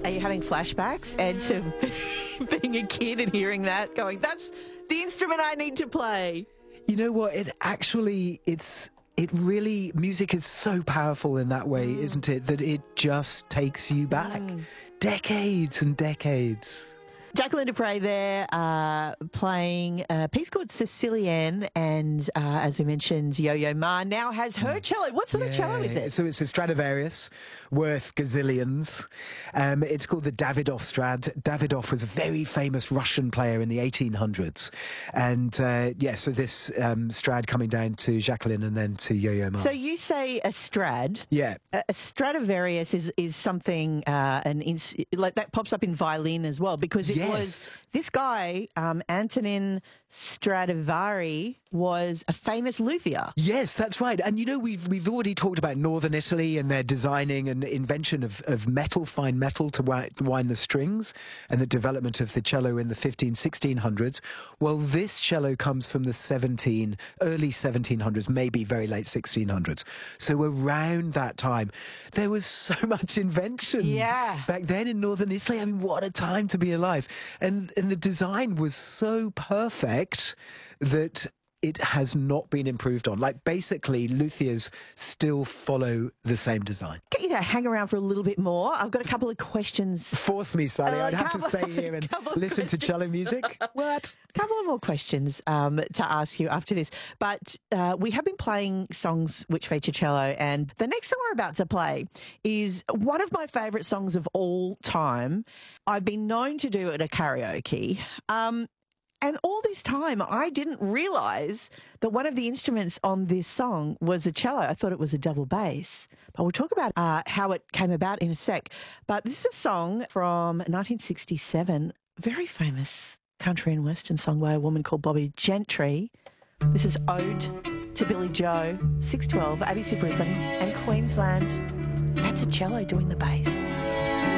Are you having flashbacks and to being a kid and hearing that, going, that's the instrument I need to play? You know what? Music is so powerful in that way, isn't it? That it just takes you back decades and decades. Jacqueline du Pré there playing a piece called Sicilienne, and as we mentioned, Yo-Yo Ma now has her cello. What sort of cello is it? So it's a Stradivarius worth gazillions. It's called the Davidoff Strad. Davidoff was a very famous Russian player in the 1800s. And so this Strad coming down to Jacqueline and then to Yo-Yo Ma. So you say a Strad. Yeah. A Stradivarius is something like that pops up in violin as well, because it was this guy, Antonin Stradivari, was a famous luthier. Yes, that's right. And you know, we've already talked about Northern Italy and their designing and invention of metal, fine metal to wind the strings, and the development of the cello in the 1600s. Well, this cello comes from the early 1700s, maybe very late 1600s. So around that time, there was so much invention back then in Northern Italy. I mean, what a time to be alive. And the design was so perfect that it has not been improved on. Like, basically, luthiers still follow the same design. Get you to hang around for a little bit more. I've got a couple of questions. Force me, Sally. I'd have to stay here and listen to cello music. What? A couple of more questions to ask you after this. But we have been playing songs which feature cello, and the next song we're about to play is one of my favourite songs of all time. I've been known to do it at karaoke. And all this time, I didn't realise that one of the instruments on this song was a cello. I thought it was a double bass. But we'll talk about how it came about in a sec. But this is a song from 1967, very famous country and western song by a woman called Bobbie Gentry. This is Ode to Billy Joe, 612, ABC Brisbane and Queensland. That's a cello doing the bass.